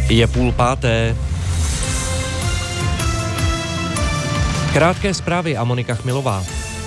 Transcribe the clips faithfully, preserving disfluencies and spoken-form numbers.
Je půl páté. Krátké zprávy a Monika Chmilová.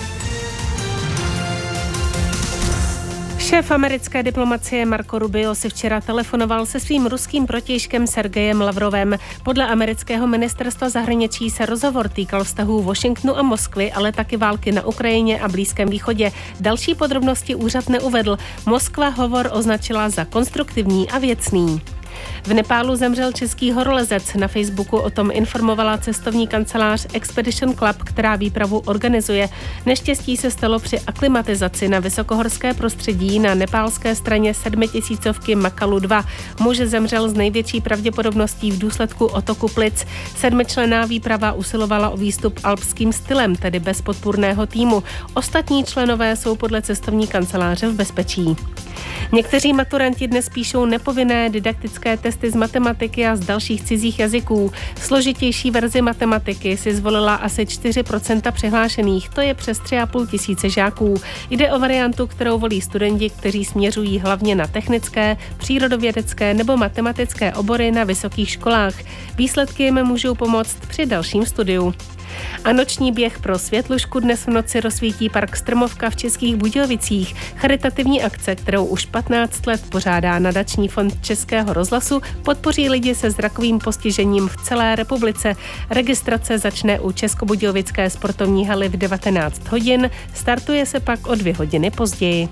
Šéf americké diplomacie Marco Rubio si včera telefonoval se svým ruským protějškem Sergejem Lavrovem. Podle amerického ministerstva zahraničí se rozhovor týkal vztahů Washingtonu a Moskvy, ale taky války na Ukrajině a Blízkém východě. Další podrobnosti úřad neuvedl. Moskva hovor označila za konstruktivní a věcný. V Nepálu zemřel český horolezec. Na Facebooku o tom informovala cestovní kancelář Expedition Club, která výpravu organizuje. Neštěstí se stalo při aklimatizaci na vysokohorské prostředí na nepálské straně sedmitisícovky Makalu dva. Muž zemřel z největší pravděpodobností v důsledku otoku plic. Sedmičlenná výprava usilovala o výstup alpským stylem, tedy bez podpůrného týmu. Ostatní členové jsou podle cestovní kanceláře v bezpečí. Někteří maturanti dnes píšou nepovinné didaktické testy z matematiky a z dalších cizích jazyků. Složitější verzi matematiky si zvolila asi čtyři procenta přihlášených, to je přes tři a půl tisíce žáků. Jde o variantu, kterou volí studenti, kteří směřují hlavně na technické, přírodovědecké nebo matematické obory na vysokých školách. Výsledky jim můžou pomoct při dalším studiu. A noční běh pro Světlušku dnes v noci rozsvítí park Strmovka v Českých Budějovicích. Charitativní akce, kterou už patnáct let pořádá nadační fond Českého rozhlasu, podpoří lidi se zrakovým postižením v celé republice. Registrace začne u Českobudějovické sportovní haly v devatenáct hodin, startuje se pak o dvě hodiny později.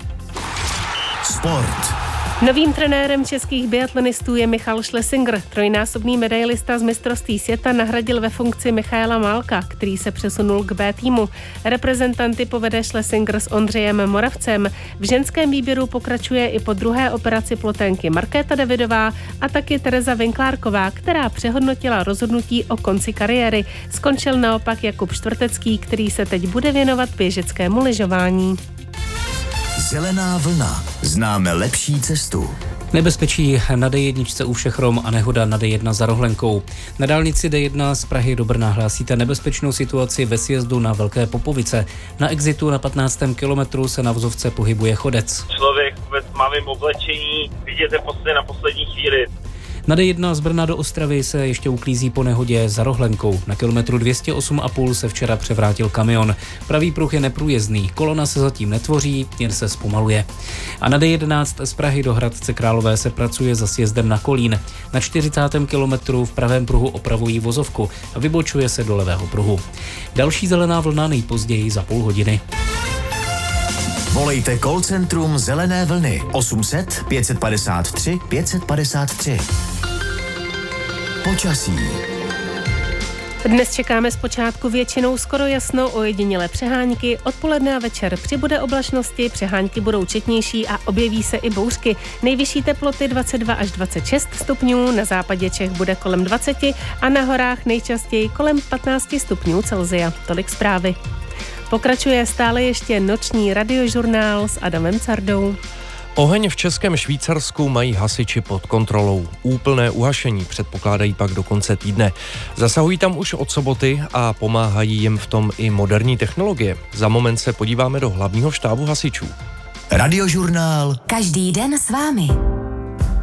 Sport. Novým trenérem českých biatlonistů je Michal Schlesinger. Trojnásobný medailista z mistrovství světa nahradil ve funkci Michaela Málka, který se přesunul k B týmu. Reprezentanty povede Schlesinger s Ondřejem Moravcem. V ženském výběru pokračuje i po druhé operaci ploténky Markéta Davidová a taky Tereza Vinklárková, která přehodnotila rozhodnutí o konci kariéry. Skončil naopak Jakub Štvrtecký, který se teď bude věnovat běžeckému lyžování. Zelená vlna. Známe lepší cestu. Nebezpečí na D jedna u Všechrom a nehoda na D jedna za Rohlenkou. Na dálnici D jedna z Prahy do Brna hlásíte nebezpečnou situaci ve sjezdu na Velké Popovice. Na exitu na patnáctém kilometru se na vozovce pohybuje chodec. Člověk ve tmavém oblečení, vidíte posledně na poslední chvíli. Na D jedna z Brna do Ostravy se ještě uklízí po nehodě za Rohlenkou. Na kilometru dvě stě osm a půl se včera převrátil kamion. Pravý pruh je neprůjezdný, kolona se zatím netvoří, jen se zpomaluje. A na D jedenáct z Prahy do Hradce Králové se pracuje za sjezdem na Kolín. Na čtyřicátém kilometru v pravém pruhu opravují vozovku a vybočuje se do levého pruhu. Další zelená vlna nejpozději za půl hodiny. Volejte call centrum Zelené vlny osm set pět padesát tři pět padesát tři. Počasí. Dnes čekáme zpočátku většinou skoro jasno, ojedinělé přehánky, odpoledne a večer přibude oblačnosti, přehánky budou četnější a objeví se i bouřky. Nejvyšší teploty dvacet dva až dvacet šest stupňů, na západě Čech bude kolem dvacet a na horách nejčastěji kolem patnáct stupňů Celsia. Tolik zprávy. Pokračuje stále ještě noční radiožurnál s Adamem Cardou. Oheň v Českém Švýcarsku mají hasiči pod kontrolou. Úplné uhašení předpokládají pak do konce týdne. Zasahují tam už od soboty a pomáhají jim v tom i moderní technologie. Za moment se podíváme do hlavního štábu hasičů. Radiožurnál. Každý den s vámi.